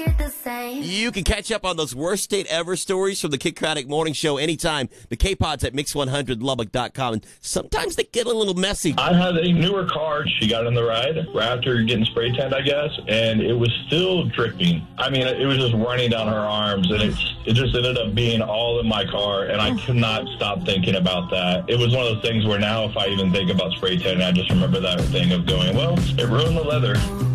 You can catch up on those worst date ever stories from the Kid Craddock Morning Show anytime. The K-Pods at mix100lubbock.com. And sometimes they get a little messy. I had a newer car. She got in the ride right after getting spray tanned, I guess, and it was still dripping. I mean, it was just running down her arms, and it just ended up being all in my car, and I could not stop thinking about that. It was one of those things where now if I even think about spray tanning, I just remember that thing of going, well, it ruined the leather.